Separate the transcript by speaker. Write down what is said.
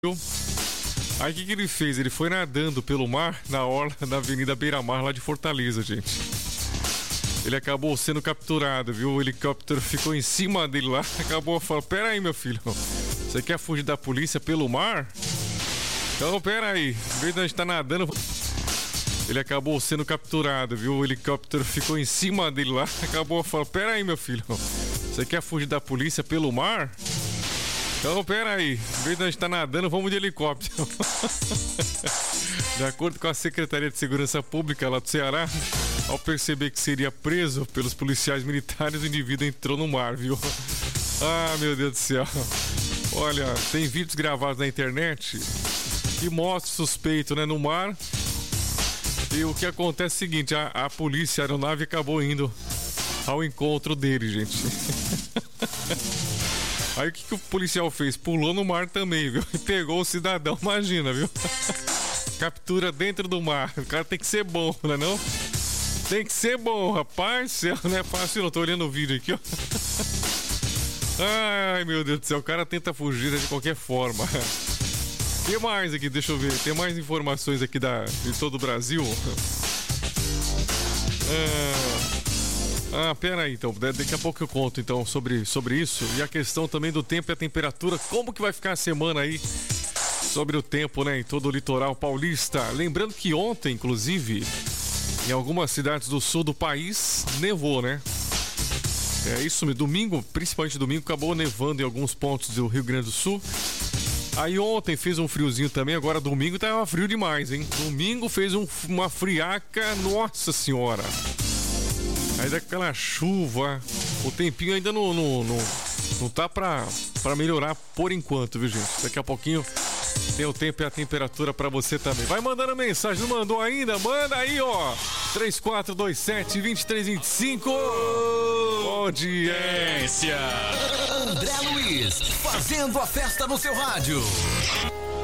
Speaker 1: Aí o que ele fez? Ele foi nadando pelo mar na orla da Avenida Beira-Mar lá de Fortaleza, gente. Ele acabou sendo capturado, viu? O helicóptero ficou em cima dele lá. Acabou falando: pera aí, meu filho, você quer fugir da polícia pelo mar? Então pera aí, em vez de a gente estar nadando... Ele acabou sendo capturado, viu? O helicóptero ficou em cima dele lá. Acabou falando: pera aí, meu filho, você quer fugir da polícia pelo mar? Então, pera aí, em vez de a gente estar nadando, vamos de helicóptero. De acordo com a Secretaria de Segurança Pública lá do Ceará, ao perceber que seria preso pelos policiais militares, o indivíduo entrou no mar, viu? Ah, meu Deus do céu. Olha, tem vídeos gravados na internet que mostram o suspeito, né, no mar. E o que acontece é o seguinte: a polícia, a aeronave acabou indo ao encontro dele, gente. Aí o que o policial fez? Pulou no mar também, viu? E pegou o cidadão, imagina, viu? Captura dentro do mar. O cara tem que ser bom, não é não? Tem que ser bom, rapaz. Céu, não é fácil, não. Tô olhando o vídeo aqui, ó. Ai, meu Deus do céu. O cara tenta fugir de qualquer forma. Tem mais aqui, deixa eu ver. Tem mais informações aqui de todo o Brasil. Pera aí, então. Daqui a pouco eu conto, então, sobre isso. E a questão também do tempo e a temperatura. Como que vai ficar a semana aí sobre o tempo, né? Em todo o litoral paulista. Lembrando que ontem, inclusive, em algumas cidades do sul do país, nevou, né? É isso mesmo. Domingo, principalmente domingo, acabou nevando em alguns pontos do Rio Grande do Sul. Aí ontem fez um friozinho também, agora domingo tava frio demais, hein? Domingo fez uma friaca, nossa senhora! Aí daquela chuva, o tempinho ainda não tá pra melhorar por enquanto, viu, gente? Daqui a pouquinho tem o tempo e a temperatura pra você também. Vai mandando mensagem, não mandou ainda? Manda aí, ó! 3427-2325. Audiência.
Speaker 2: André Luiz, fazendo a festa no seu rádio.